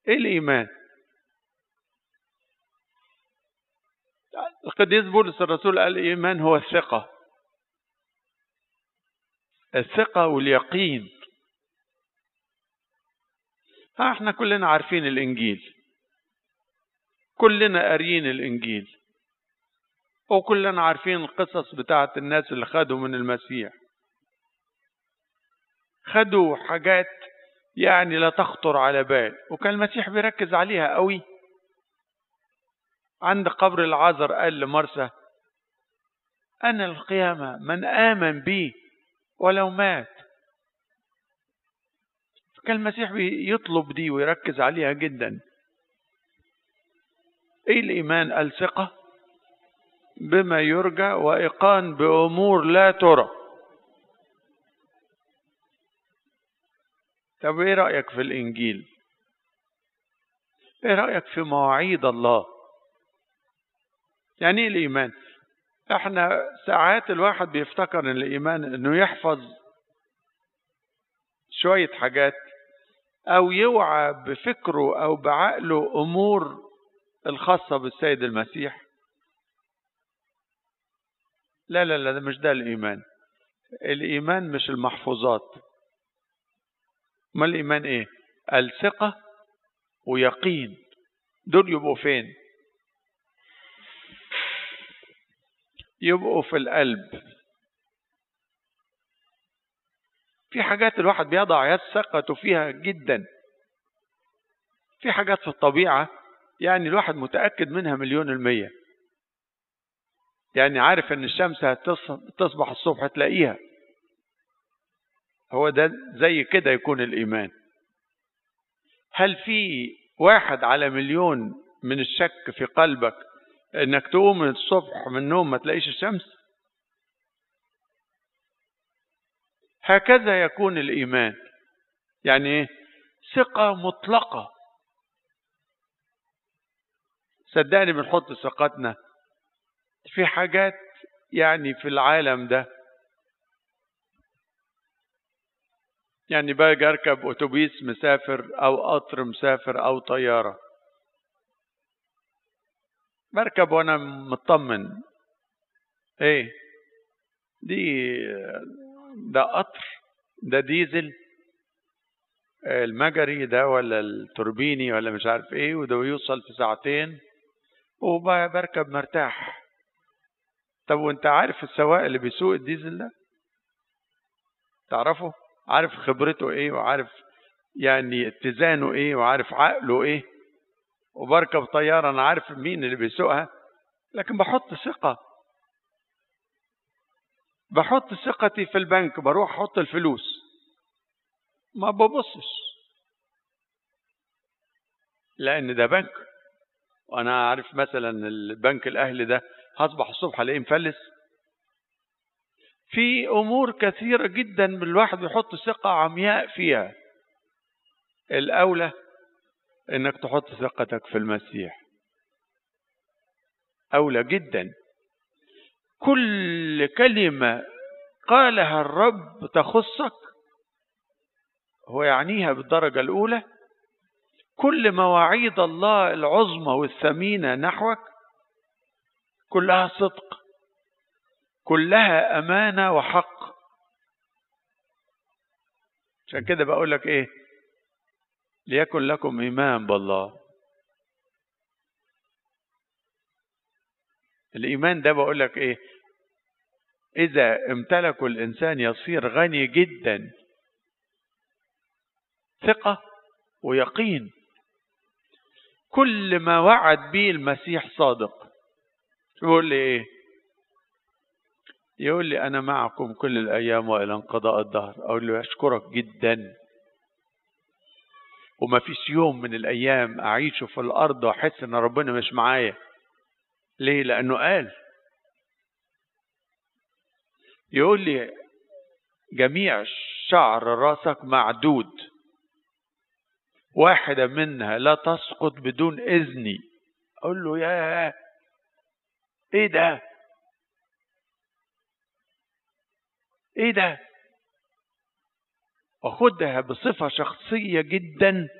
ايه الايمان؟ القديس بولس الرسول قال الايمان هو الثقة واليقين. احنا كلنا عارفين الانجيل، كلنا قاريين الانجيل، وكلنا عارفين القصص بتاعت الناس اللي خدوا من المسيح، خدوا حاجات يعني لا تخطر على بال، وكان المسيح بيركز عليها قوي. عند قبر العازر قال لمرسى: أنا القيامة، من آمن بي ولو مات. فكان المسيح بيطلب دي ويركز عليها جدا. ايه الإيمان؟ الثقة بما يرجى وإيقان بأمور لا ترى. طب ايه رأيك في الإنجيل؟ ايه رأيك في مواعيد الله؟ يعني ايه الإيمان؟ احنا ساعات الواحد بيفتكر ان الإيمان انه يحفظ شوية حاجات او يوعى بفكره او بعقله امور الخاصة بالسيد المسيح. لا لا لا، ده مش ده الإيمان. الإيمان مش المحفوظات. ما الإيمان إيه؟ الثقة ويقين. دول يبقوا فين؟ يبقوا في القلب. في حاجات الواحد بيضع يد ثقته فيها جدا. في حاجات في الطبيعة يعني الواحد متأكد منها 1,000,000%. يعني عارف ان الشمس هتصبح الصبح تلاقيها. هو ده زي كده يكون الإيمان. هل في 1/1,000,000 من الشك في قلبك انك تقوم الصبح من النوم ما تلاقيش الشمس؟ هكذا يكون الإيمان. يعني ايه؟ ثقة مطلقة. صدقني بنحط ثقتنا في حاجات يعني في العالم ده. يعني باجي اركب اتوبيس مسافر او قطر مسافر او طيارة، بركب وانا مطمن. ايه دي؟ ده قطر، ده ديزل، المجري ده ولا التوربيني ولا مش عارف ايه، وده يوصل في ساعتين وبركب مرتاح. طب وانت عارف السواق اللي بيسوق الديزل ده؟ تعرفه؟ عارف خبرته ايه، وعارف يعني اتزانه ايه، وعارف عقله ايه. وبركب طيارة انا عارف مين اللي بيسوقها، لكن بحط ثقتي في البنك. بروح احط الفلوس ما ببصش، لان ده بنك، وانا عارف مثلا البنك الاهلي ده هصبح الصبح الاقيه مفلس. في امور كثيرة جدا الواحد بيحط ثقة عمياء فيها. الاولى انك تحط ثقتك في المسيح، اولى جدا. كل كلمة قالها الرب تخصك هو يعنيها بالدرجة الأولى. كل مواعيد الله العظمى والثمينة نحوك كلها صدق، كلها أمانة وحق. عشان كده بقول لك إيه؟ ليكن لكم إيمان بالله. الإيمان ده بقول لك إيه؟ إذا امتلكوا الإنسان يصير غني جدا. ثقة ويقين. كل ما وعد به المسيح صادق. يقول لي إيه؟ يقول لي أنا معكم كل الأيام وإلى انقضاء الدهر. أقول له أشكرك جدا. وما فيش يوم من الأيام أعيشه في الأرض وأحس إن ربنا مش معايا. ليه؟ لأنه قال. يقول لي جميع شعر راسك معدود، واحدة منها لا تسقط بدون إذني. أقول له يا إيه ده؟ إيه ده؟ أخدها بصفة شخصية جدا